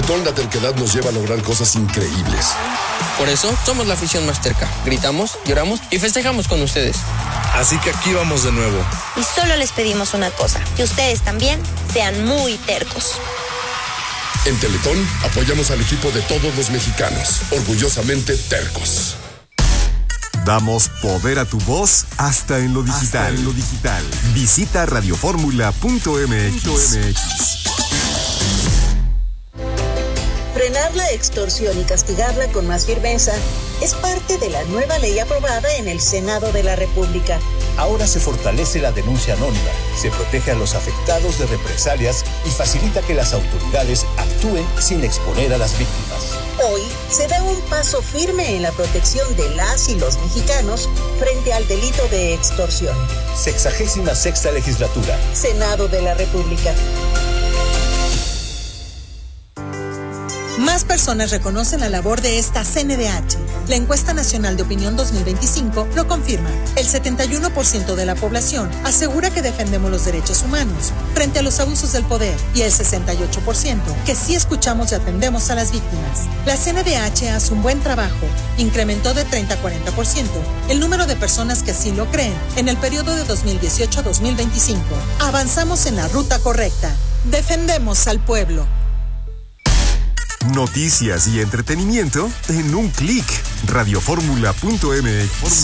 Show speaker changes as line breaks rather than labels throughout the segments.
Teletón, la terquedad nos lleva a lograr cosas increíbles.
Por eso somos la afición más terca. Gritamos, lloramos y festejamos con ustedes.
Así que aquí vamos de nuevo.
Y solo les pedimos una cosa, que ustedes también sean muy tercos.
En Teletón apoyamos al equipo de todos los mexicanos, orgullosamente tercos.
Damos poder a tu voz hasta en lo digital. Visita radioformula.mx.
Frenar la extorsión y castigarla con más firmeza es parte de la nueva ley aprobada en el Senado de la República.
Ahora se fortalece la denuncia anónima, se protege a los afectados de represalias y facilita que las autoridades actúen sin exponer a las víctimas.
Hoy se da un paso firme en la protección de las y los mexicanos frente al delito de extorsión.
66ª Legislatura.
Senado de la República.
Más personas reconocen la labor de esta CNDH. La encuesta nacional de opinión 2025 lo confirma. El 71% de la población asegura que defendemos los derechos humanos frente a los abusos del poder y el 68% que sí escuchamos y atendemos a las víctimas. La CNDH hace un buen trabajo. Incrementó de 30 a 40% el número de personas que así lo creen en el periodo de 2018 a 2025. Avanzamos en la ruta correcta. Defendemos al pueblo.
Noticias y entretenimiento en un clic. Radioformula.mx.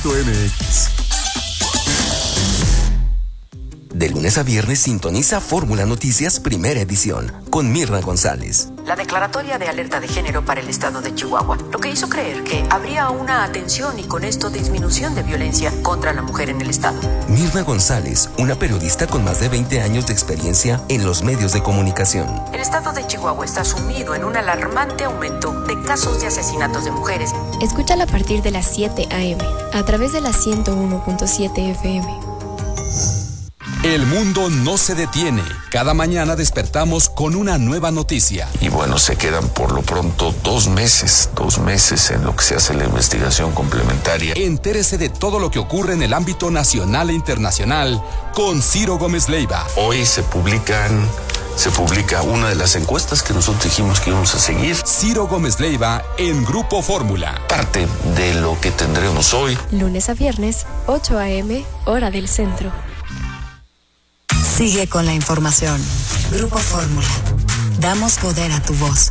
De lunes a viernes sintoniza Fórmula Noticias Primera Edición con Mirna González.
La declaratoria de alerta de género para el estado de Chihuahua, lo que hizo creer que habría una atención y con esto disminución de violencia contra la mujer en el estado.
Mirna González, una periodista con más de 20 años de experiencia en los medios de comunicación.
El estado de Chihuahua está sumido en un alarmante aumento de casos de asesinatos de mujeres.
Escúchala a partir de las 7 a.m. a través de la 101.7 FM.
El mundo no se detiene. Cada mañana despertamos con una nueva noticia.
Y bueno, se quedan por lo pronto 2 meses en lo que se hace la investigación complementaria.
Entérese de todo lo que ocurre en el ámbito nacional e internacional con Ciro Gómez Leiva.
Hoy se publica una de las encuestas que nosotros dijimos que íbamos a seguir.
Ciro Gómez Leiva en Grupo Fórmula.
Parte de lo que tendremos hoy.
Lunes a viernes, 8 a.m., hora del centro.
Sigue con la información. Grupo Fórmula. Damos poder a tu voz.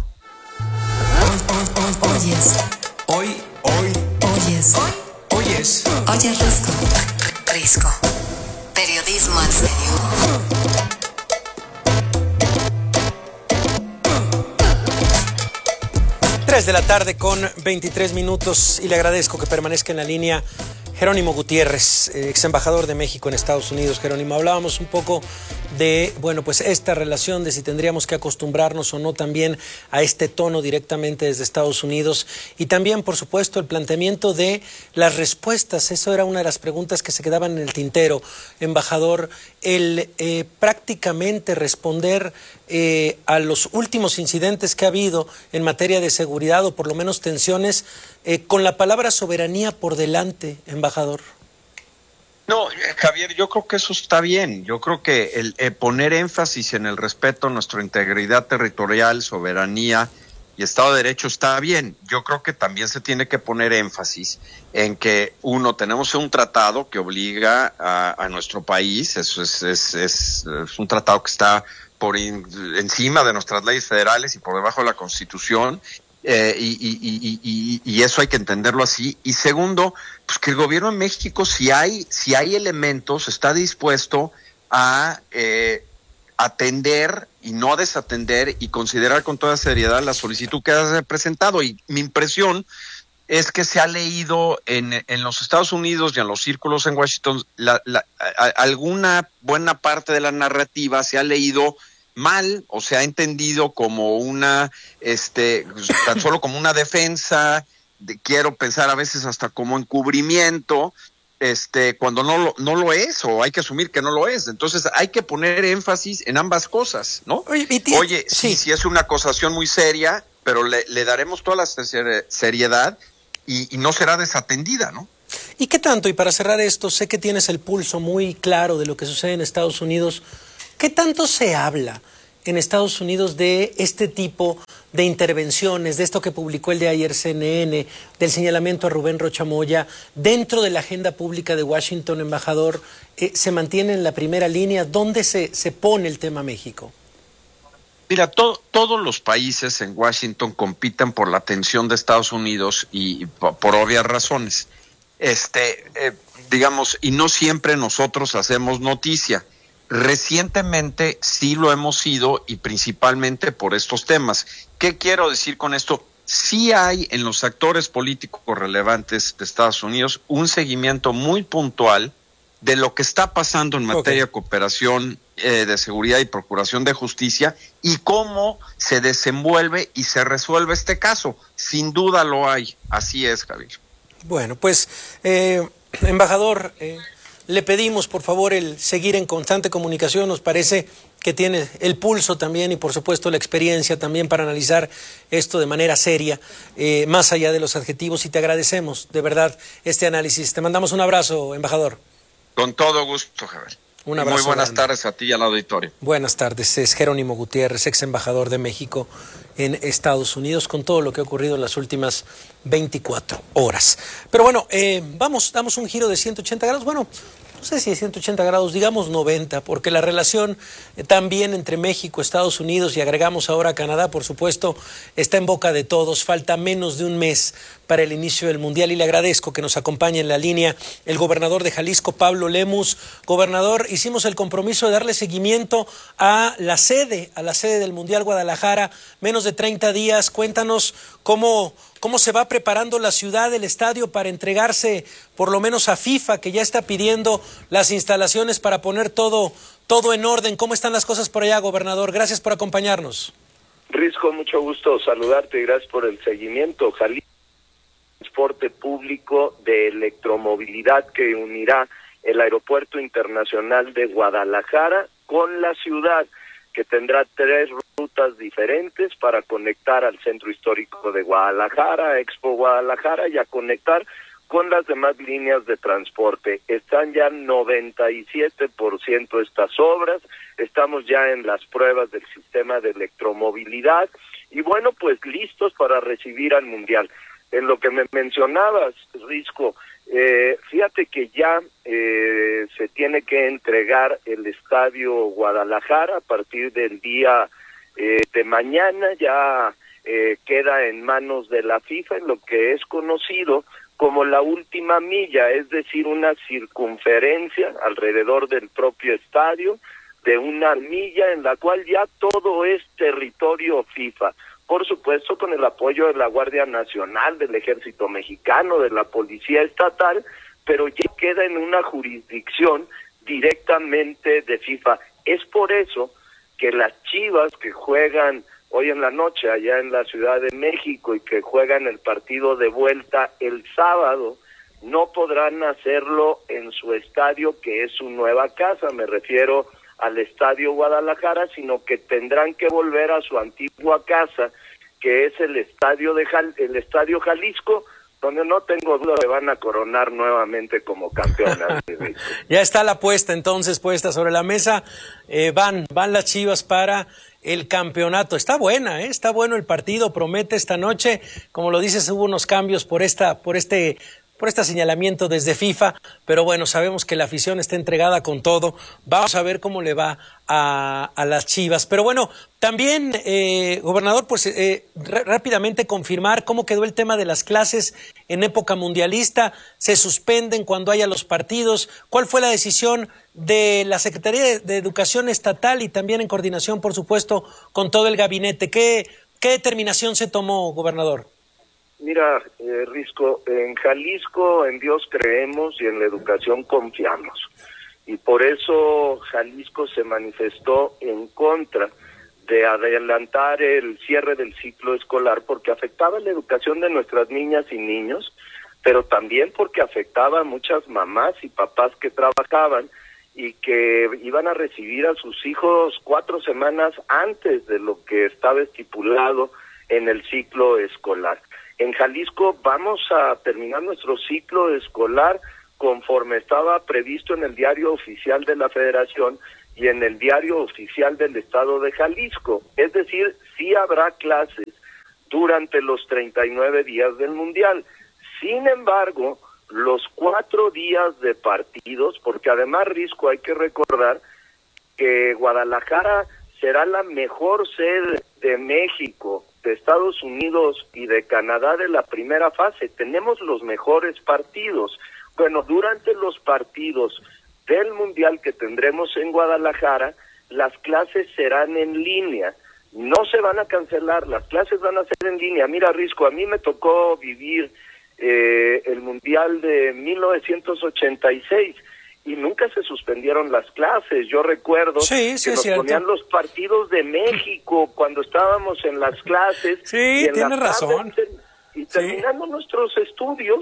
Oyes.
Oyes.
Oyes Risco. Periodismo en serio.
3 de la tarde con 23 minutos y le agradezco que permanezca en la línea Jerónimo Gutiérrez, ex embajador de México en Estados Unidos. Jerónimo, hablábamos un poco de, pues esta relación, de si tendríamos que acostumbrarnos o no también a este tono directamente desde Estados Unidos y también, por supuesto, el planteamiento de las respuestas. Eso era una de las preguntas que se quedaban en el tintero, embajador, el prácticamente responder a los últimos incidentes que ha habido en materia de seguridad o por lo menos tensiones con la palabra soberanía por delante, embajador.
No, Javier, yo creo que eso está bien. Yo creo que el poner énfasis en el respeto a nuestra integridad territorial, soberanía y Estado de Derecho está bien. Yo creo que también se tiene que poner énfasis en que, tenemos un tratado que obliga a nuestro país, eso es un tratado que está encima de nuestras leyes federales y por debajo de la Constitución, y eso hay que entenderlo así. Y segundo, pues que el gobierno de México, si hay elementos, está dispuesto a atender y no a desatender y considerar con toda seriedad la solicitud que has presentado. Y mi impresión es que se ha leído en los Estados Unidos y en los círculos en Washington, alguna buena parte de la narrativa se ha leído mal o se ha entendido como tan solo como una defensa, quiero pensar a veces hasta como encubrimiento, cuando no lo es, o hay que asumir que no lo es. Entonces hay que poner énfasis en ambas cosas, ¿no? Oye, sí es una acusación muy seria, pero le daremos toda la seriedad y no será desatendida, ¿no?
¿Y qué tanto? Y para cerrar esto, sé que tienes el pulso muy claro de lo que sucede en Estados Unidos. ¿Qué tanto se habla en Estados Unidos de este tipo de intervenciones, de esto que publicó el de ayer CNN, del señalamiento a Rubén Rocha Moya, dentro de la agenda pública de Washington, embajador, se mantiene en la primera línea? ¿Dónde se pone el tema México?
Mira, todos los países en Washington compiten por la atención de Estados Unidos y por obvias razones. Digamos, y no siempre nosotros hacemos noticia. Recientemente sí lo hemos sido y principalmente por estos temas. ¿Qué quiero decir con esto? Sí hay en los actores políticos relevantes de Estados Unidos un seguimiento muy puntual de lo que está pasando en materia de cooperación de seguridad y procuración de justicia y cómo se desenvuelve y se resuelve este caso. Sin duda lo hay. Así es, Javier.
Bueno, pues, embajador, le pedimos por favor el seguir en constante comunicación. Nos parece que tiene el pulso también y por supuesto la experiencia también para analizar esto de manera seria, más allá de los adjetivos, y te agradecemos de verdad este análisis. Te mandamos un abrazo, embajador.
Con todo gusto, Javier.
Un abrazo.
Muy buenas
grande.
tardes a ti y al auditorio.
Buenas tardes, es Jerónimo Gutiérrez, ex embajador de México en Estados Unidos, con todo lo que ha ocurrido en las últimas 24 horas. Pero bueno, damos un giro de 180 grados, bueno, no sé si de 180 grados, digamos 90, porque la relación también entre México, Estados Unidos y agregamos ahora Canadá, por supuesto, está en boca de todos. Falta menos de un mes para el inicio del Mundial y le agradezco que nos acompañe en la línea el gobernador de Jalisco, Pablo Lemus. Gobernador, hicimos el compromiso de darle seguimiento a la sede del Mundial Guadalajara, menos de 30 días. Cuéntanos cómo se va preparando la ciudad, el estadio, para entregarse por lo menos a FIFA, que ya está pidiendo las instalaciones para poner todo en orden. ¿Cómo están las cosas por allá, gobernador? Gracias por acompañarnos.
Risco, mucho gusto saludarte y gracias por el seguimiento. Jalisco, transporte público de electromovilidad que unirá el Aeropuerto Internacional de Guadalajara con la ciudad, que tendrá 3 rutas diferentes para conectar al Centro Histórico de Guadalajara, Expo Guadalajara, y a conectar con las demás líneas de transporte. Están ya 97% estas obras, estamos ya en las pruebas del sistema de electromovilidad y bueno, pues listos para recibir al Mundial. En lo que me mencionabas, Risco, fíjate que ya se tiene que entregar el Estadio Guadalajara a partir del día de mañana, ya queda en manos de la FIFA en lo que es conocido como la última milla, es decir, una circunferencia alrededor del propio estadio de 1 milla en la cual ya todo es territorio FIFA. Por supuesto, con el apoyo de la Guardia Nacional, del Ejército Mexicano, de la Policía Estatal, pero ya queda en una jurisdicción directamente de FIFA. Es por eso que las Chivas que juegan hoy en la noche allá en la Ciudad de México y que juegan el partido de vuelta el sábado, no podrán hacerlo en su estadio, que es su nueva casa, me refiero al Estadio Guadalajara, sino que tendrán que volver a su antigua casa, que es el Estadio Jalisco, donde no tengo duda que van a coronar nuevamente como campeonas.
Ya está la apuesta entonces puesta sobre la mesa, van las Chivas para el campeonato. Está buena, está bueno el partido, promete esta noche. Como lo dices, hubo unos cambios por este señalamiento desde FIFA, pero bueno, sabemos que la afición está entregada con todo. Vamos a ver cómo le va a las Chivas. Pero bueno, también, gobernador, pues rápidamente confirmar cómo quedó el tema de las clases en época mundialista. ¿Se suspenden cuando haya los partidos? ¿Cuál fue la decisión de la Secretaría de Educación Estatal y también en coordinación, por supuesto, con todo el gabinete? ¿Qué determinación se tomó, gobernador?
Mira, Risco, en Jalisco en Dios creemos y en la educación confiamos. Y por eso Jalisco se manifestó en contra de adelantar el cierre del ciclo escolar porque afectaba la educación de nuestras niñas y niños, pero también porque afectaba a muchas mamás y papás que trabajaban y que iban a recibir a sus hijos 4 semanas antes de lo que estaba estipulado en el ciclo escolar. En Jalisco vamos a terminar nuestro ciclo escolar conforme estaba previsto en el Diario Oficial de la Federación y en el Diario Oficial del Estado de Jalisco. Es decir, sí habrá clases durante los 39 días del Mundial. Sin embargo, los 4 días de partidos, porque además, Risco, hay que recordar que Guadalajara será la mejor sede de México, de Estados Unidos y de Canadá de la primera fase. Tenemos los mejores partidos. Bueno, durante los partidos del Mundial que tendremos en Guadalajara, las clases serán en línea. No se van a cancelar, las clases van a ser en línea. Mira, Risco, a mí me tocó vivir el Mundial de 1986 y nunca se suspendieron las clases. Yo recuerdo que nos ponían los partidos de México cuando estábamos en las clases.
Sí, tienes razón.
Y terminando nuestros estudios,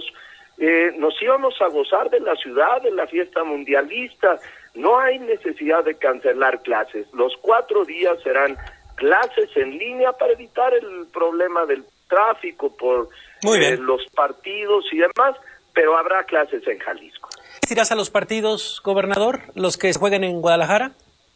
nos íbamos a gozar de la ciudad, de la fiesta mundialista. No hay necesidad de cancelar clases. Los 4 días serán clases en línea para evitar el problema del tráfico por los partidos y demás, pero habrá clases en Jalisco.
¿Irás a los partidos, gobernador, los que se jueguen en Guadalajara?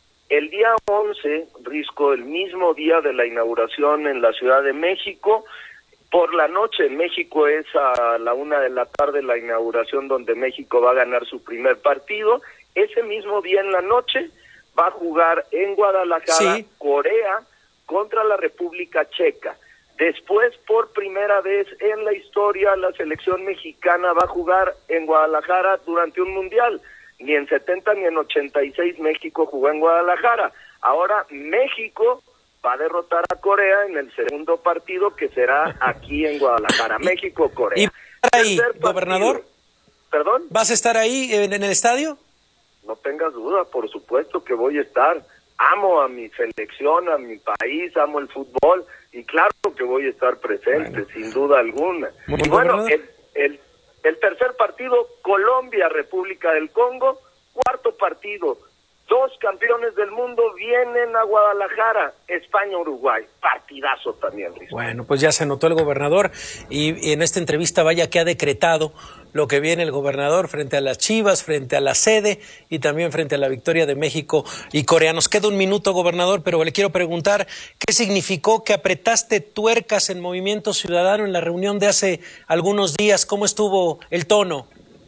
El día 11, Risco, el mismo día de la inauguración en la Ciudad de México, por la noche en México es a la 1:00 p.m. la inauguración donde México va a ganar su primer partido. Ese mismo día en la noche va a jugar en Guadalajara Corea contra la República Checa. Después, por primera vez en la historia, la selección mexicana va a jugar en Guadalajara durante un mundial. Ni en 70 ni en 86 México jugó en Guadalajara. Ahora México va a derrotar a Corea en el segundo partido, que será aquí en Guadalajara. México-Corea.
¿Y vas a estar ahí, gobernador?
¿Perdón?
¿Vas a estar ahí en el estadio?
No tengas duda, por supuesto que voy a estar. Amo a mi selección, a mi país, amo el fútbol y claro que voy a estar presente, sin duda alguna. Y bueno, el tercer partido, Colombia-República del Congo, cuarto partido, 2 campeones del mundo vienen a Guadalajara, España-Uruguay, partidazo también, Luis.
Bueno, pues ya se anotó el gobernador y en esta entrevista vaya que ha decretado lo que viene el gobernador frente a las Chivas, frente a la sede y también frente a la victoria de México y Corea. Nos queda un minuto, gobernador, pero le quiero preguntar qué significó que apretaste tuercas en Movimiento Ciudadano en la reunión de hace algunos días. ¿Cómo estuvo el tono?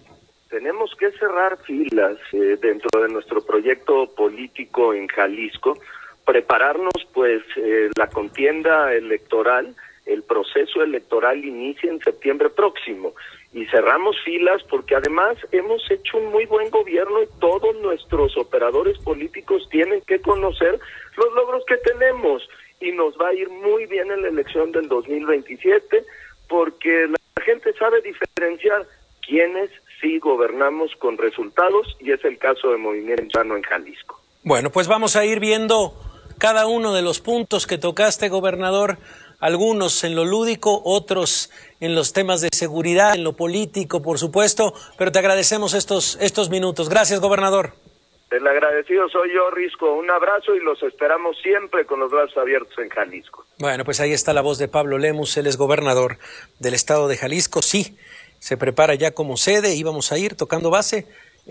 Tenemos que cerrar filas dentro de nuestro proyecto político en Jalisco, prepararnos pues la contienda electoral, el proceso electoral inicia en septiembre próximo y cerramos filas porque además hemos hecho un muy buen gobierno y todos nuestros operadores políticos tienen que conocer los logros que tenemos y nos va a ir muy bien en la elección del 2027 porque la gente sabe diferenciar quiénes sí gobernamos con resultados y es el caso de Movimiento Ciudadano en Jalisco.
Bueno, pues vamos a ir viendo cada uno de los puntos que tocaste, gobernador, algunos en lo lúdico, otros en los temas de seguridad, en lo político, por supuesto, pero te agradecemos estos minutos. Gracias, gobernador.
El agradecido soy yo, Risco. Un abrazo y los esperamos siempre con los brazos abiertos en Jalisco.
Bueno, pues ahí está la voz de Pablo Lemus, él es gobernador del estado de Jalisco. Sí, se prepara ya como sede y vamos a ir tocando base.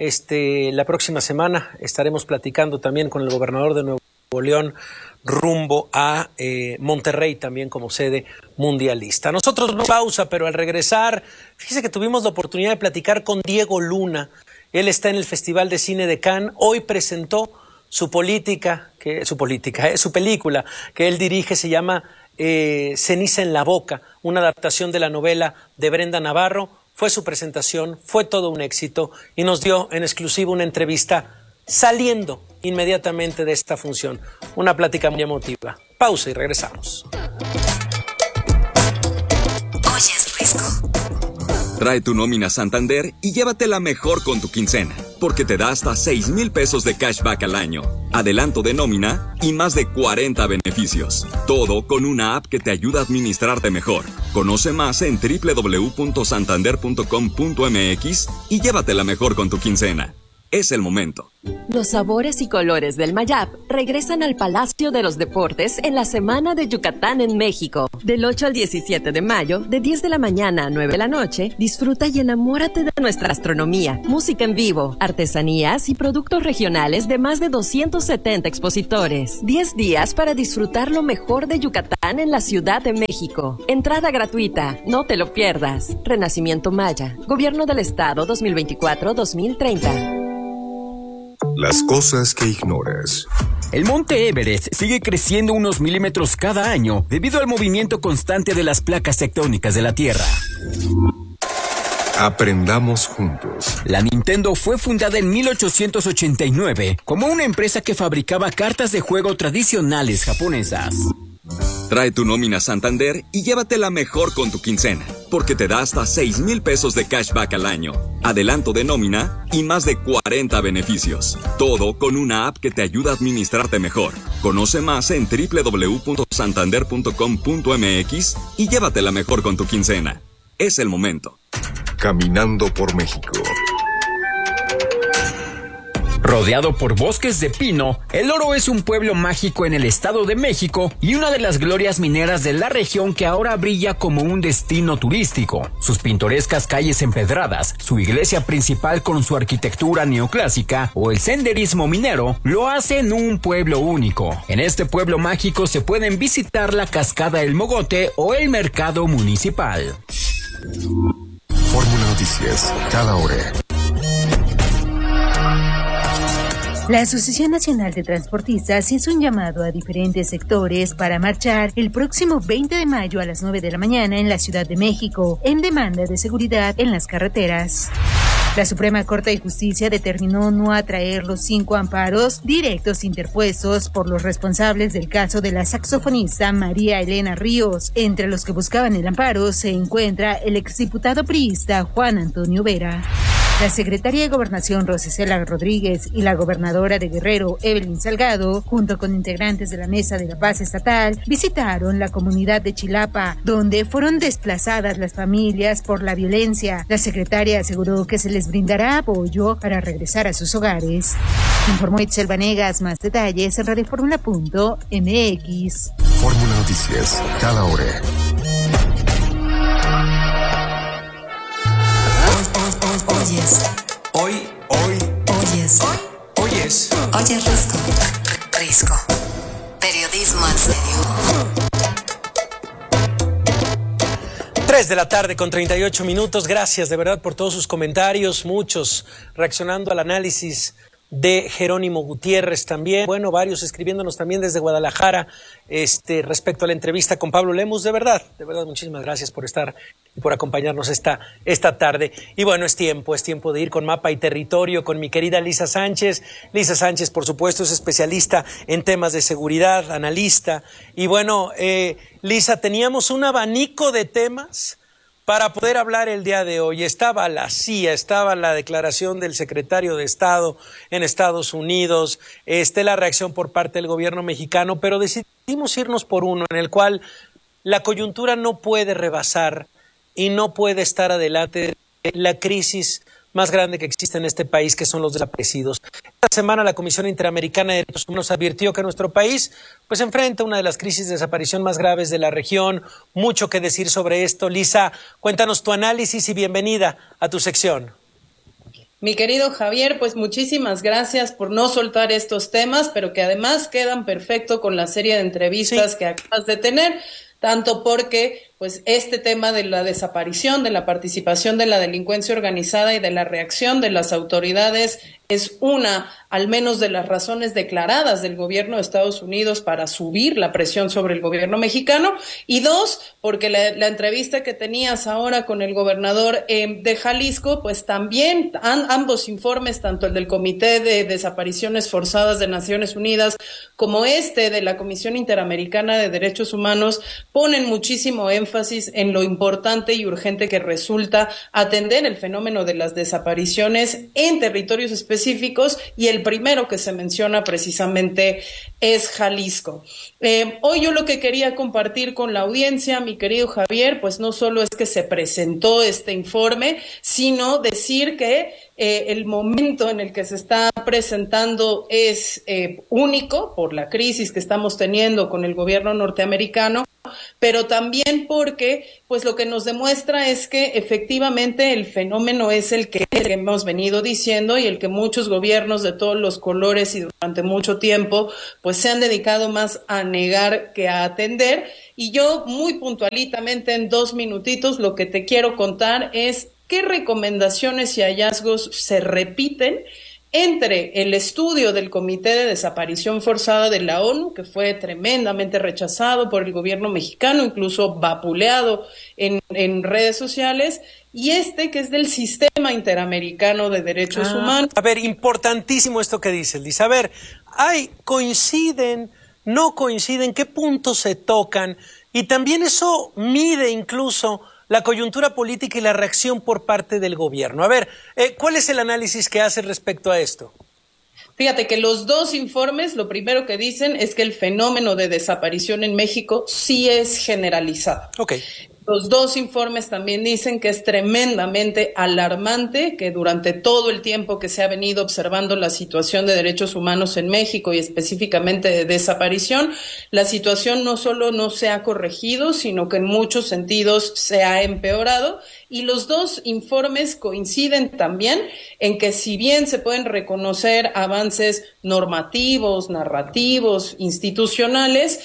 La próxima semana estaremos platicando también con el gobernador de Nuevo León rumbo a Monterrey también como sede mundialista. Nosotros no pausa, pero al regresar, fíjese que tuvimos la oportunidad de platicar con Diego Luna. Él está en el Festival de Cine de Cannes. Hoy presentó su película que él dirige, se llama Ceniza en la boca, una adaptación de la novela de Brenda Navarro. Fue su presentación, fue todo un éxito y nos dio en exclusiva una entrevista saliendo inmediatamente de esta función. Una plática muy emotiva. Pausa y regresamos.
Oyes Risco.
Trae tu nómina Santander y llévatela mejor con tu quincena, porque te da hasta 6,000 pesos de cashback al año, adelanto de nómina y más de 40 beneficios. Todo con una app que te ayuda a administrarte mejor. Conoce más en www.santander.com.mx y llévatela mejor con tu quincena. Es el momento.
Los sabores y colores del Mayap regresan al Palacio de los Deportes en la Semana de Yucatán en México. Del 8 al 17 de mayo, de 10 de la mañana a 9 de la noche, disfruta y enamórate de nuestra gastronomía, música en vivo, artesanías y productos regionales de más de 270 expositores. 10 días para disfrutar lo mejor de Yucatán en la Ciudad de México. Entrada gratuita, no te lo pierdas. Renacimiento Maya, Gobierno del Estado 2024-2030.
Las cosas que ignoras.
El monte Everest sigue creciendo unos milímetros cada año debido al movimiento constante de las placas tectónicas de la Tierra.
Aprendamos juntos.
La Nintendo fue fundada en 1889 como una empresa que fabricaba cartas de juego tradicionales japonesas.
Trae tu nómina Santander y llévate la mejor con tu quincena, porque te da hasta 6,000 pesos de cashback al año, adelanto de nómina y más de 40 beneficios. Todo con una app que te ayuda a administrarte mejor. Conoce más en www.santander.com.mx y llévate la mejor con tu quincena. Es el momento.
Caminando por México.
Rodeado por bosques de pino, El Oro es un pueblo mágico en el Estado de México y una de las glorias mineras de la región que ahora brilla como un destino turístico. Sus pintorescas calles empedradas, su iglesia principal con su arquitectura neoclásica o el senderismo minero lo hacen un pueblo único. En este pueblo mágico se pueden visitar la cascada El Mogote o el mercado municipal.
Fórmula Noticias, cada hora.
La Asociación Nacional de Transportistas hizo un llamado a diferentes sectores para marchar el próximo 20 de mayo a las 9 de la mañana en la Ciudad de México, en demanda de seguridad en las carreteras. La Suprema Corte de Justicia determinó no atraer los 5 amparos directos interpuestos por los responsables del caso de la saxofonista María Elena Ríos. Entre los que buscaban el amparo se encuentra el exdiputado priista Juan Antonio Vera. La secretaria de Gobernación Rosa Isela Rodríguez y la gobernadora de Guerrero Evelyn Salgado, junto con integrantes de la Mesa de la Paz Estatal, visitaron la comunidad de Chilapa, donde fueron desplazadas las familias por la violencia. La secretaria aseguró que se les brindará apoyo para regresar a sus hogares. Informó Itzel Vanegas. Más detalles en radioformula.mx.
Fórmula Noticias, cada hora.
Oyes Risco. Periodismo en serio.
3 de la tarde con 38 minutos. Gracias de verdad por todos sus comentarios, muchos reaccionando al análisis de Jerónimo Gutiérrez también. Bueno, varios escribiéndonos también desde Guadalajara respecto a la entrevista con Pablo Lemus. De verdad, muchísimas gracias por estar y por acompañarnos esta tarde. Y bueno, es tiempo de ir con Mapa y Territorio con mi querida Lisa Sánchez. Lisa Sánchez, por supuesto, es especialista en temas de seguridad, analista. Y bueno, Lisa, teníamos un abanico de temas para poder hablar el día de hoy. Estaba la CIA, estaba la declaración del secretario de Estado en Estados Unidos, la reacción por parte del gobierno mexicano, pero decidimos irnos por uno en el cual la coyuntura no puede rebasar y no puede estar adelante de la crisis más grande que existe en este país, que son los desaparecidos. Esta semana la Comisión Interamericana de Derechos Humanos advirtió que nuestro país pues enfrenta una de las crisis de desaparición más graves de la región. Mucho que decir sobre esto. Lisa, cuéntanos tu análisis y bienvenida a tu sección.
Mi querido Javier, pues muchísimas gracias por no soltar estos temas, pero que además quedan perfecto con la serie de entrevistas que acabas de tener, tanto porque pues este tema de la desaparición, de la participación de la delincuencia organizada y de la reacción de las autoridades es una, al menos, de las razones declaradas del gobierno de Estados Unidos para subir la presión sobre el gobierno mexicano, y dos, porque la entrevista que tenías ahora con el gobernador de Jalisco, pues también ambos informes, tanto el del Comité de Desapariciones Forzadas de Naciones Unidas como de la Comisión Interamericana de Derechos Humanos, ponen muchísimo énfasis en lo importante y urgente que resulta atender el fenómeno de las desapariciones en territorios específicos específicos, y el primero que se menciona precisamente es Jalisco. Hoy yo lo que quería compartir con la audiencia, mi querido Javier, pues no solo es que se presentó este informe, sino decir que el momento en el que se está presentando es único por la crisis que estamos teniendo con el gobierno norteamericano, pero también porque pues lo que nos demuestra es que efectivamente el fenómeno es el que hemos venido diciendo y el que muchos gobiernos de todos los colores y durante mucho tiempo pues se han dedicado más a negar que a atender. Y yo muy puntualitamente en 2 minutitos lo que te quiero contar es qué recomendaciones y hallazgos se repiten entre el estudio del Comité de Desaparición Forzada de la ONU, que fue tremendamente rechazado por el gobierno mexicano, incluso vapuleado en redes sociales, y que es del Sistema Interamericano de Derechos Humanos.
A ver, importantísimo esto que dices, Lisa. A ver, coinciden, no coinciden, ¿qué puntos se tocan? Y también eso mide incluso la coyuntura política y la reacción por parte del gobierno. A ver, ¿cuál es el análisis que hace respecto a esto?
Fíjate que los 2 informes, lo primero que dicen es que el fenómeno de desaparición en México sí es generalizado.
Okay.
Los 2 informes también dicen que es tremendamente alarmante que durante todo el tiempo que se ha venido observando la situación de derechos humanos en México y específicamente de desaparición, la situación no solo no se ha corregido, sino que en muchos sentidos se ha empeorado. Y los 2 informes coinciden también en que si bien se pueden reconocer avances normativos, narrativos, institucionales,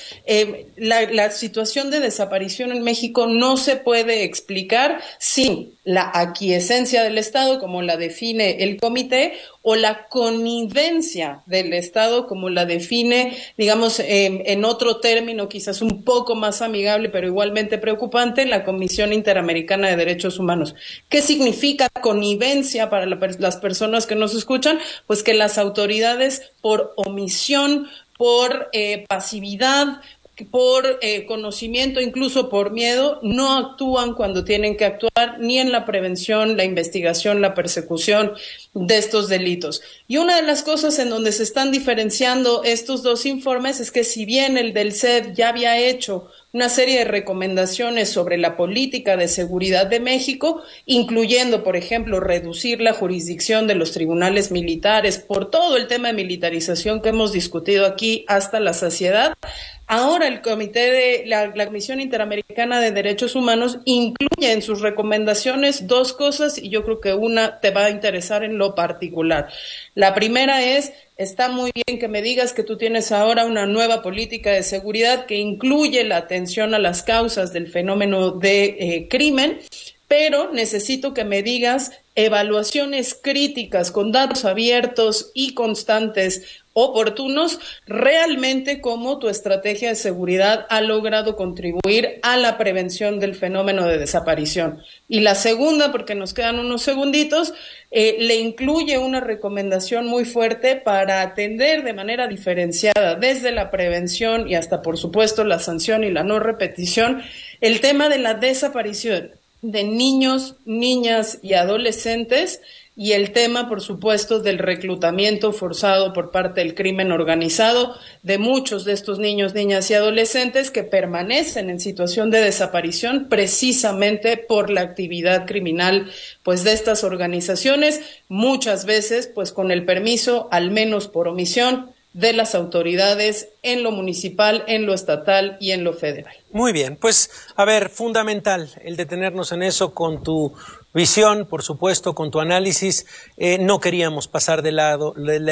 la situación de desaparición en México no se puede explicar sin la aquiescencia del Estado, como la define el comité, o la connivencia del Estado, como la define, digamos, en otro término quizás un poco más amigable, pero igualmente preocupante, la Comisión Interamericana de Derechos Humanos. ¿Qué significa connivencia para las personas que nos escuchan? Pues que las autoridades, por omisión, por pasividad, por conocimiento, incluso por miedo, no actúan cuando tienen que actuar, ni en la prevención, la investigación, la persecución de estos delitos. Y una de las cosas en donde se están diferenciando estos 2 informes es que si bien el del CED ya había hecho una serie de recomendaciones sobre la política de seguridad de México, incluyendo, por ejemplo, reducir la jurisdicción de los tribunales militares por todo el tema de militarización que hemos discutido aquí hasta la saciedad. Ahora el comité de la Comisión Interamericana de Derechos Humanos incluye en sus recomendaciones 2 cosas y yo creo que una te va a interesar en lo particular. La primera es, está muy bien que me digas que tú tienes ahora una nueva política de seguridad que incluye la atención a las causas del fenómeno de crimen, pero necesito que me digas evaluaciones críticas con datos abiertos y constantes oportunos, realmente cómo tu estrategia de seguridad ha logrado contribuir a la prevención del fenómeno de desaparición. Y la segunda, porque nos quedan unos segunditos, le incluye una recomendación muy fuerte para atender de manera diferenciada desde la prevención y hasta, por supuesto, la sanción y la no repetición, el tema de la desaparición de niños, niñas y adolescentes, y el tema, por supuesto, del reclutamiento forzado por parte del crimen organizado de muchos de estos niños, niñas y adolescentes que permanecen en situación de desaparición precisamente por la actividad criminal pues de estas organizaciones, muchas veces pues con el permiso, al menos por omisión, de las autoridades en lo municipal, en lo estatal y en lo federal.
Muy bien, pues a ver, fundamental el detenernos en eso con tu visión, por supuesto, con tu análisis. No queríamos pasar de largo,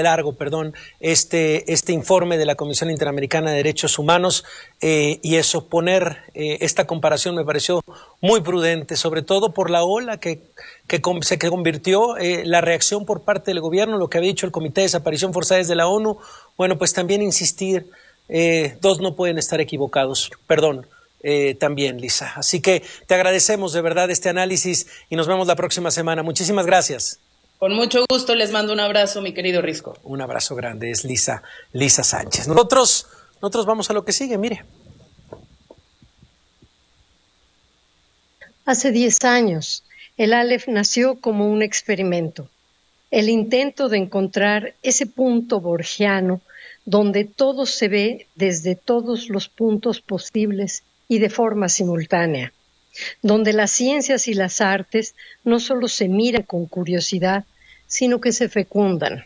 este informe de la Comisión Interamericana de Derechos Humanos y eso, poner esta comparación me pareció muy prudente, sobre todo por la ola que se convirtió la reacción por parte del gobierno, lo que había dicho el Comité de Desaparición Forzada desde la ONU. Bueno, pues también insistir, 2 no pueden estar equivocados, perdón. También, Lisa. Así que te agradecemos de verdad este análisis y nos vemos la próxima semana. Muchísimas gracias.
Con mucho gusto, les mando un abrazo, mi querido Risco.
Un abrazo grande, es Lisa Sánchez. Nosotros vamos a lo que sigue, mire.
Hace 10 años, el Aleph nació como un experimento. el intento de encontrar ese punto borgiano donde todo se ve desde todos los puntos posibles y de forma simultánea, donde las ciencias y las artes no solo se miran con curiosidad, sino que se fecundan.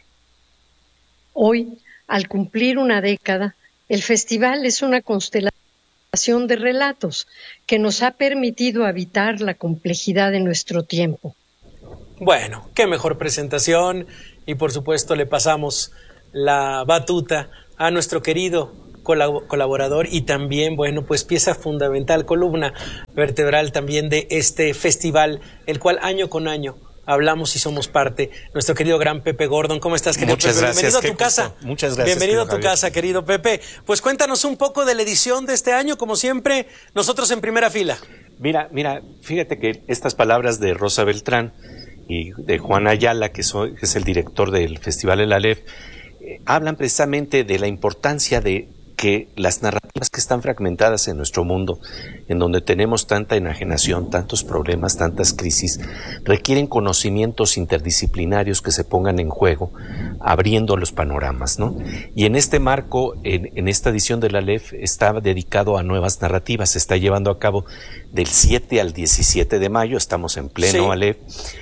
Hoy, al cumplir una década, el festival es una constelación de relatos que nos ha permitido habitar la complejidad de nuestro tiempo.
Bueno, qué mejor presentación, y por supuesto le pasamos la batuta a nuestro querido colaborador y también, bueno, pues pieza fundamental, columna vertebral también de este festival, el cual año con año hablamos y somos parte. Nuestro querido gran Pepe Gordon, ¿cómo estás, querido
Muchas
Pepe?
gracias.
Bienvenido a tu casa.
Muchas gracias.
Bienvenido a tu casa, querido Pepe. Pues cuéntanos un poco de la edición de este año, como siempre, nosotros en primera fila.
Mira, fíjate que estas palabras de Rosa Beltrán y de Juan Ayala, que es el director del Festival El Aleph, hablan precisamente de la importancia de que las narrativas que están fragmentadas en nuestro mundo, en donde tenemos tanta enajenación, tantos problemas, tantas crisis, requieren conocimientos interdisciplinarios que se pongan en juego, abriendo los panoramas, ¿no? Y en este marco, en esta edición del Aleph, está dedicado a nuevas narrativas. Se está llevando a cabo del 7 al 17 de mayo, estamos en pleno Aleph,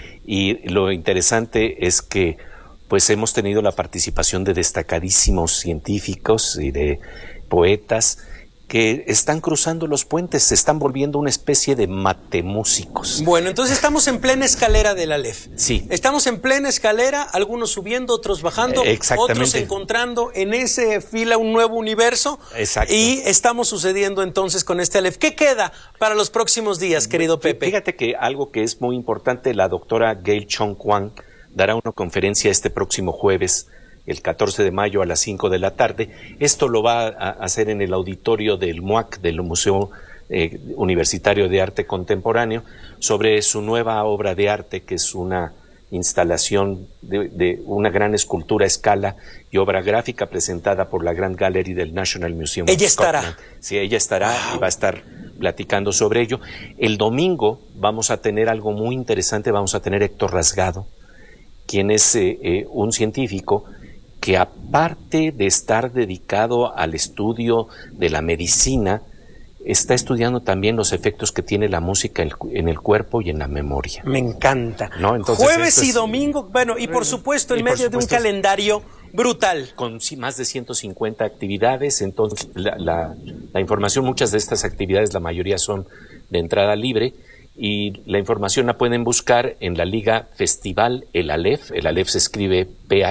y lo interesante es que pues hemos tenido la participación de destacadísimos científicos y de poetas que están cruzando los puentes, se están volviendo una especie de matemúsicos.
Bueno, entonces estamos en plena escalera del Aleph.
Sí.
Estamos en plena escalera, algunos subiendo, otros bajando, otros encontrando en ese fila un nuevo universo.
Exacto.
Y estamos sucediendo entonces con este Aleph. ¿Qué queda para los próximos días, querido Pepe?
Fíjate que algo que es muy importante, la doctora Gail Chong Kwan dará una conferencia este próximo jueves, el 14 de mayo a las 5 de la tarde. Esto lo va a hacer en el auditorio del MUAC, del Museo Universitario de Arte Contemporáneo, sobre su nueva obra de arte, que es una instalación de una gran escultura a escala y obra gráfica presentada por la Grand Gallery del National Museum.
Ella estará.
Sí, ella estará y va a estar platicando sobre ello. El domingo vamos a tener algo muy interesante, vamos a tener Héctor Rasgado, quien es un científico que, aparte de estar dedicado al estudio de la medicina, está estudiando también los efectos que tiene la música en el cuerpo y en la memoria.
Me encanta.
¿No? Entonces,
jueves y domingo, bueno, y por supuesto en medio de un calendario brutal.
Con más de 150 actividades, entonces la información, muchas de estas actividades, la mayoría son de entrada libre, y la información la pueden buscar en la liga Festival El Aleph se escribe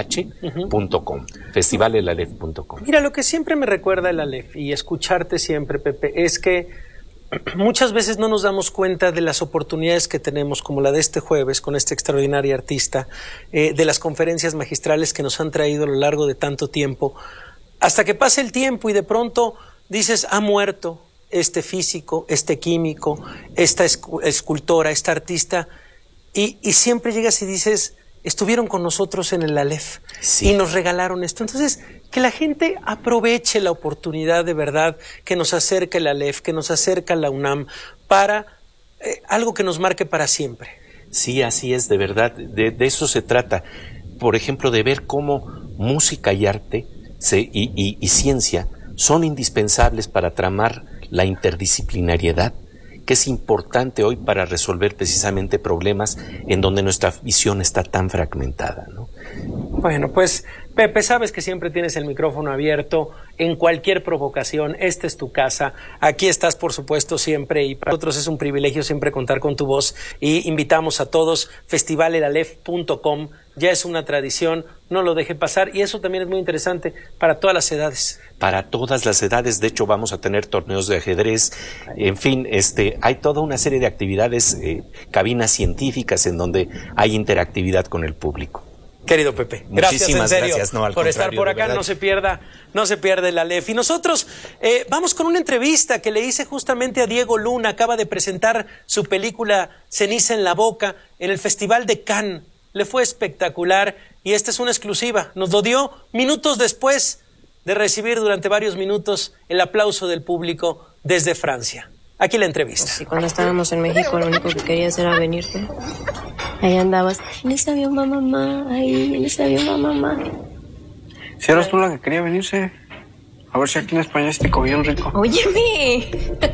ph.com, festivalelalef.com.
Mira, lo que siempre me recuerda el Aleph y escucharte siempre, Pepe, es que muchas veces no nos damos cuenta de las oportunidades que tenemos, como la de este jueves con este extraordinario artista, de las conferencias magistrales que nos han traído a lo largo de tanto tiempo, hasta que pase el tiempo y de pronto dices, ha muerto este físico, este químico, esta escultora, esta artista, y siempre llegas y dices, estuvieron con nosotros en el Aleph y nos regalaron esto. Entonces, que la gente aproveche la oportunidad de verdad que nos acerca el Aleph, que nos acerca la UNAM, para algo que nos marque para siempre.
Sí, así es, de verdad, de eso se trata. Por ejemplo, de ver cómo música y arte y ciencia son indispensables para tramar la interdisciplinariedad, que es importante hoy para resolver precisamente problemas en donde nuestra visión está tan fragmentada, ¿no?
Bueno, pues Pepe, sabes que siempre tienes el micrófono abierto en cualquier provocación. Esta es tu casa, aquí estás por supuesto siempre, y para nosotros es un privilegio siempre contar con tu voz, y invitamos a todos, festivalelalef.com, ya es una tradición, no lo deje pasar, y eso también es muy interesante para todas las edades.
Para todas las edades, de hecho vamos a tener torneos de ajedrez, en fin, hay toda una serie de actividades, cabinas científicas en donde hay interactividad con el público.
Querido Pepe, gracias en serio
gracias,
por estar por acá, no se pierda el Aleph. Y nosotros vamos con una entrevista que le hice justamente a Diego Luna, acaba de presentar su película Ceniza en la Boca en el Festival de Cannes, le fue espectacular y esta es una exclusiva, nos lo dio minutos después de recibir durante varios minutos el aplauso del público desde Francia. Aquí la entrevista.
Y cuando estábamos en México lo único que querías era venirte. Ahí andabas. En ese avión va mamá, ahí, en ese avión va mamá.
Si eras tú la que quería venirse. A ver si aquí en España este bien rico.
Óyeme.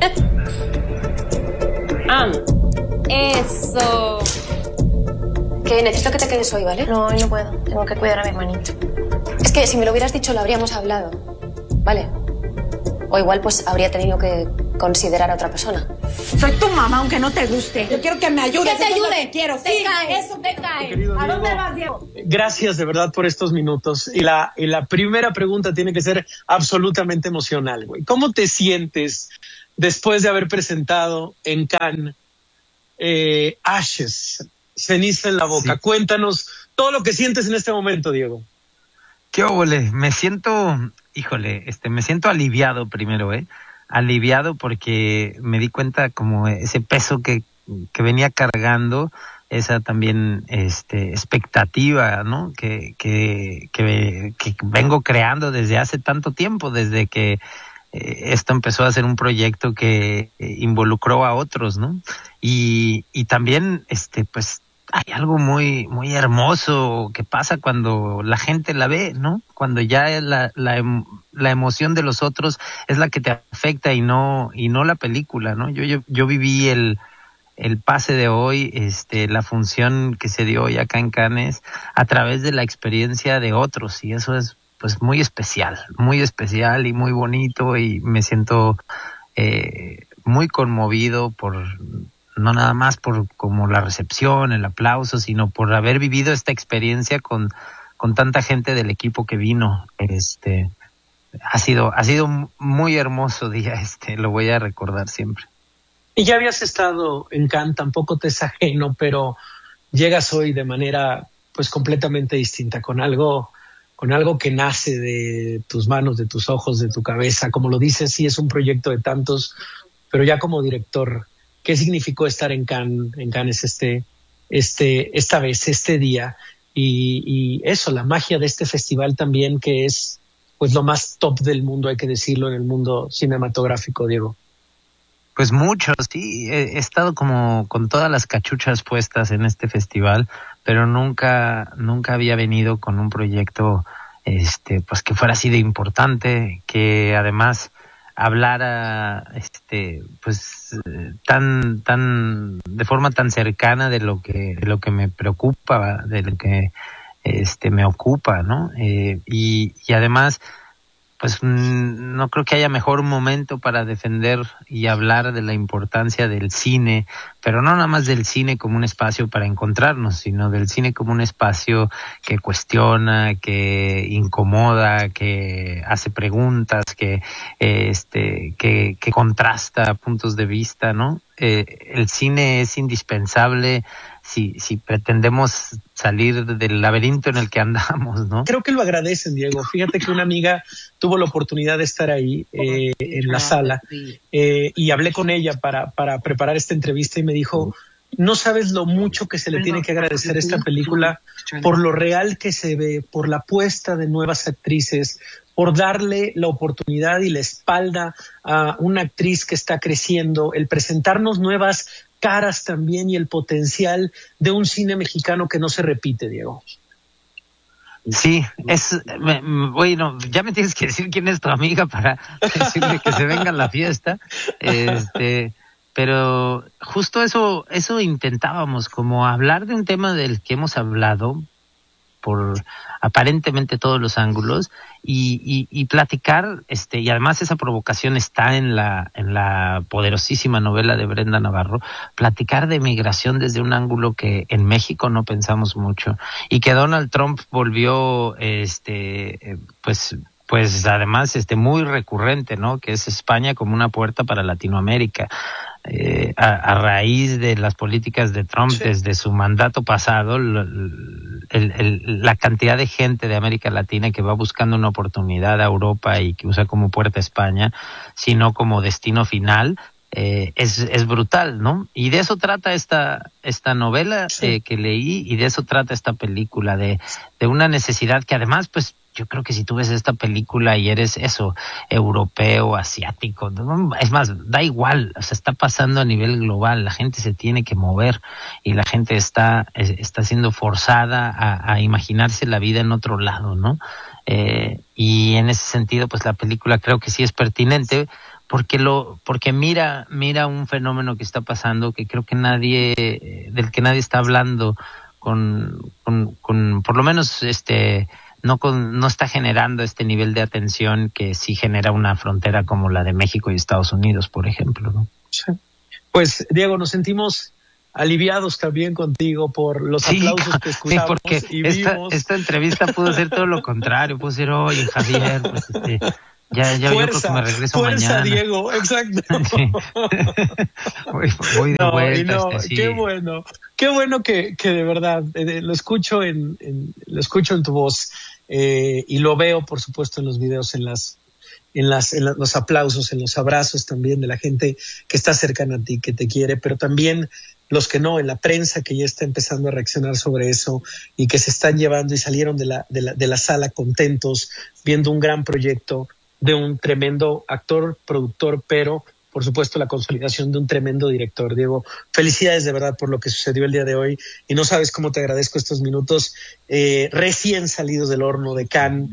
Eso.
Que necesito que te quedes hoy, ¿vale?
No, hoy no puedo. Tengo que cuidar a mi hermanito.
Es que si me lo hubieras dicho lo habríamos hablado, ¿vale? O igual pues habría tenido que considerar a otra persona.
Soy tu mamá, aunque no te guste. Yo quiero que me ayudes.
¡Que te ayude!
Quiero.
Te cae.
Eso te cae.
¿A dónde vas, Diego? Gracias de verdad por estos minutos. Y la primera pregunta tiene que ser absolutamente emocional, güey. ¿Cómo te sientes después de haber presentado en Cannes Ashes, Ceniza en la boca? Sí. Cuéntanos todo lo que sientes en este momento, Diego.
¿Qué óvole? Me siento aliviado primero, aliviado porque me di cuenta como ese peso que venía cargando, esa también expectativa, ¿no? Que vengo creando desde hace tanto tiempo, desde que esto empezó a ser un proyecto que involucró a otros, ¿no? Y también pues hay algo muy muy hermoso que pasa cuando la gente la ve, ¿no? Cuando ya la emoción de los otros es la que te afecta y no la película, ¿no? Yo viví el pase de hoy, la función que se dio hoy acá en Cannes a través de la experiencia de otros, y eso es pues muy especial y muy bonito, y me siento muy conmovido por no nada más por como la recepción, el aplauso, sino por haber vivido esta experiencia con tanta gente del equipo que vino. Ha sido muy hermoso día, lo voy a recordar siempre.
Y ya habías estado en Cannes, tampoco te es ajeno, pero llegas hoy de manera pues completamente distinta, con algo que nace de tus manos, de tus ojos, de tu cabeza. Como lo dices, sí es un proyecto de tantos, pero ya como director, ¿qué significó estar en Cannes esta vez, este día? Y eso, la magia de este festival también, que es pues lo más top del mundo, hay que decirlo, en el mundo cinematográfico, Diego.
Pues mucho, sí. He estado como con todas las cachuchas puestas en este festival, pero nunca había venido con un proyecto pues que fuera así de importante, que además hablara pues tan de forma tan cercana de lo que me preocupa, de lo que me ocupa, ¿no? Y además pues no creo que haya mejor momento para defender y hablar de la importancia del cine, pero no nada más del cine como un espacio para encontrarnos, sino del cine como un espacio que cuestiona, que incomoda, que hace preguntas, que contrasta puntos de vista, ¿no? El cine es indispensable si pretendemos salir del laberinto en el que andamos, ¿no?
Creo que lo agradecen, Diego. Fíjate que una amiga tuvo la oportunidad de estar ahí en la sala y hablé con ella para preparar esta entrevista y me dijo, no sabes lo mucho que se le tiene que agradecer a esta película por lo real que se ve, por la apuesta de nuevas actrices, por darle la oportunidad y la espalda a una actriz que está creciendo, el presentarnos nuevas caras también y el potencial de un cine mexicano que no se repite, Diego.
Sí, bueno, ya me tienes que decir quién es tu amiga para decirle que se venga a la fiesta, pero justo eso intentábamos, como hablar de un tema del que hemos hablado por aparentemente todos los ángulos y platicar, y además esa provocación está en la poderosísima novela de Brenda Navarro, platicar de migración desde un ángulo que en México no pensamos mucho y que Donald Trump volvió pues además muy recurrente, ¿no? Que es España como una puerta para Latinoamérica. A raíz de las políticas de Trump, sí, desde su mandato pasado, la cantidad de gente de América Latina que va buscando una oportunidad a Europa y que usa como puerta a España, sino como destino final, es brutal, ¿no? Y de eso trata esta novela, sí, que leí, y de eso trata esta película, de una necesidad que además pues yo creo que si tú ves esta película y eres eso, europeo, asiático, es más, da igual, o sea, está pasando a nivel global, la gente se tiene que mover y la gente está siendo forzada a imaginarse la vida en otro lado, ¿no? Y en ese sentido, pues la película creo que sí es pertinente porque mira un fenómeno que está pasando que creo que del que nadie está hablando con por lo menos no está generando este nivel de atención que sí genera una frontera como la de México y Estados Unidos, por ejemplo, ¿no?
Sí. Pues, Diego, nos sentimos aliviados también contigo por los aplausos que escuchamos.
Sí, porque
y vimos.
esta entrevista pudo ser todo lo contrario, pudo ser, oye, Javier, pues ya yo creo que me regreso
fuerza,
mañana.
Diego, exacto.
Sí. voy de vuelta.
Sí. Qué bueno que de verdad lo escucho en tu voz y lo veo, por supuesto, en los videos, en los aplausos, en los abrazos también de la gente que está cercana a ti, que te quiere, pero también los que no, en la prensa que ya está empezando a reaccionar sobre eso y que se están llevando y salieron de la sala contentos, viendo un gran proyecto de un tremendo actor, productor, pero por supuesto la consolidación de un tremendo director. Diego, felicidades de verdad por lo que sucedió el día de hoy y no sabes cómo te agradezco estos minutos recién salidos del horno de Cannes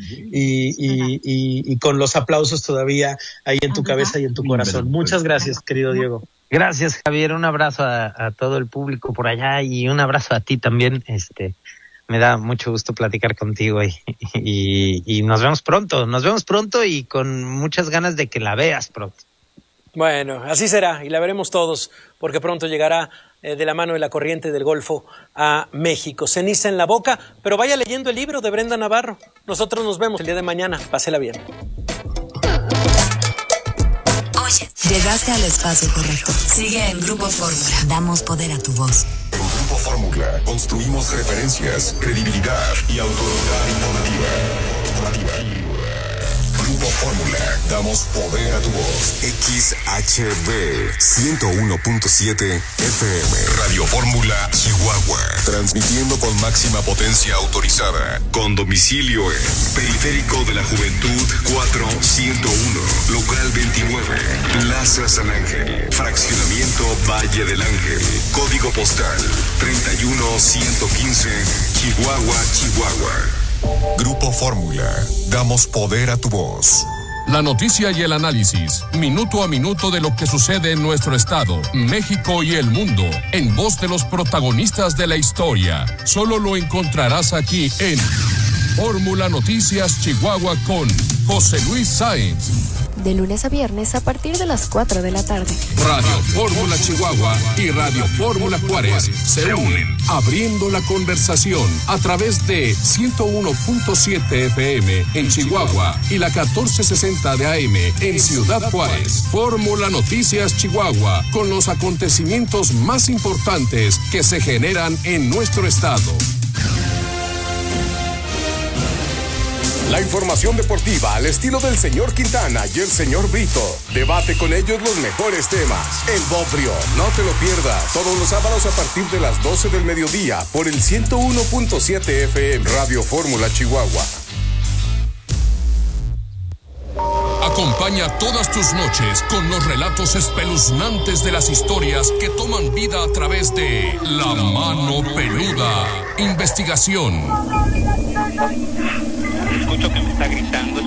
y con los aplausos todavía ahí en tu cabeza y en tu corazón. Muchas gracias, querido Diego.
Gracias, Javier, un abrazo a todo el público por allá y un abrazo a ti también. Me da mucho gusto platicar contigo y nos vemos pronto y con muchas ganas de que la veas pronto.
Bueno, así será y la veremos todos porque pronto llegará de la mano de la corriente del Golfo a México. Ceniza en la boca, pero vaya leyendo el libro de Brenda Navarro. Nosotros nos vemos el día de mañana. Pásela bien.
Oye, llegaste al espacio correcto. Sigue en Grupo Fórmula. Damos poder a tu voz.
En Grupo Fórmula construimos referencias, credibilidad y autoridad informativa. Grupo Fórmula, damos poder a tu voz. XHB 101.7 FM. Radio Fórmula Chihuahua. Transmitiendo con máxima potencia autorizada. Con domicilio en Periférico de la Juventud 4101. Local 29. Plaza San Ángel. Fraccionamiento Valle del Ángel. Código postal 31115. Chihuahua, Chihuahua. Grupo Fórmula, damos poder a tu voz.
La noticia y el análisis, minuto a minuto de lo que sucede en nuestro estado, México y el mundo, en voz de los protagonistas de la historia. Solo lo encontrarás aquí en Fórmula Noticias Chihuahua con José Luis Sáenz.
De lunes a viernes a partir de las 4 de la tarde.
Radio Fórmula Chihuahua y Radio Fórmula Juárez se unen, abriendo la conversación a través de 101.7 FM en Chihuahua y la 1460 de AM en Ciudad Juárez. Fórmula Noticias Chihuahua, con los acontecimientos más importantes que se generan en nuestro estado. La información deportiva al estilo del señor Quintana y el señor Brito. Debate con ellos los mejores temas. El Bobrio, no te lo pierdas. Todos los sábados a partir de las 12 del mediodía por el 101.7 FM Radio Fórmula Chihuahua. Acompaña todas tus noches con los relatos espeluznantes de las historias que toman vida a través de La Mano Peluda. Investigación.
Escucho que me está gritando.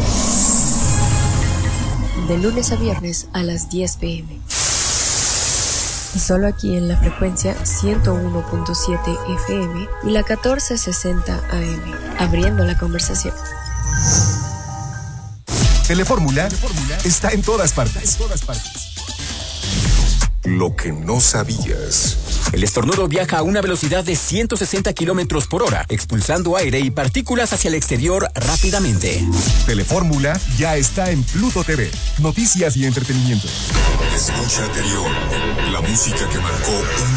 De lunes a viernes a las 10 p.m. Y solo aquí en la frecuencia 101.7 FM y la 1460 AM. Abriendo la conversación.
Telefórmula está en todas partes. Lo que no sabías.
El estornudo viaja a una velocidad de 160 kilómetros por hora, expulsando aire y partículas hacia el exterior rápidamente.
Telefórmula ya está en Pluto TV. Noticias y entretenimiento. Escucha anterior. La música que marcó un